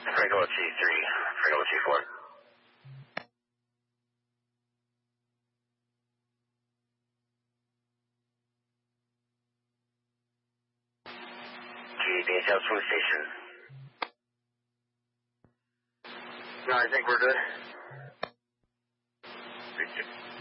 Franco T3, Franco T4. Police Station. No, I think we're good.